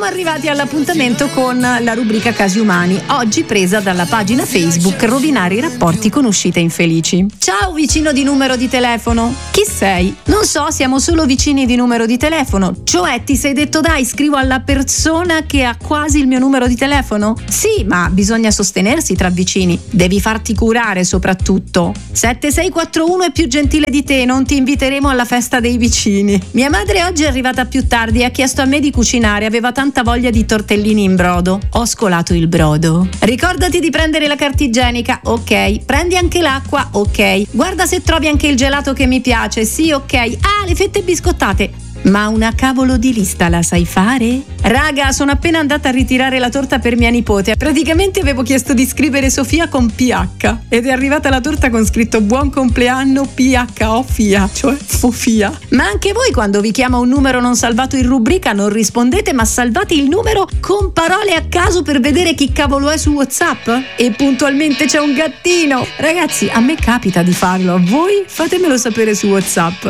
Siamo arrivati all'appuntamento con la rubrica Casi Umani, oggi presa dalla pagina Facebook Rovinare i rapporti con uscite infelici. Ciao vicino di numero di telefono, chi sei? Non so, siamo solo vicini di numero di telefono, cioè ti sei detto dai scrivo alla persona che ha quasi il mio numero di telefono? Sì, ma bisogna sostenersi tra vicini, devi farti curare soprattutto. 7641 è più gentile di te, non ti inviteremo alla festa dei vicini. Mia madre oggi è arrivata più tardi e ha chiesto a me di cucinare, aveva tanta voglia di tortellini in brodo. Ho scolato il brodo. Ricordati di prendere la carta igienica, ok. Prendi anche l'acqua, ok. Guarda se trovi anche il gelato che mi piace, sì, ok. Ah, le fette biscottate. Ma una cavolo di lista la sai fare? Raga, sono appena andata a ritirare la torta per mia nipote. Praticamente avevo chiesto di scrivere Sofia con PH ed è arrivata la torta con scritto buon compleanno PHOFIA, cioè Fofia. Ma anche voi quando vi chiama un numero non salvato in rubrica non rispondete, ma salvate il numero con parole a caso per vedere chi cavolo è su WhatsApp? E puntualmente c'è un gattino. Ragazzi, a me capita di farlo, a voi fatemelo sapere su WhatsApp.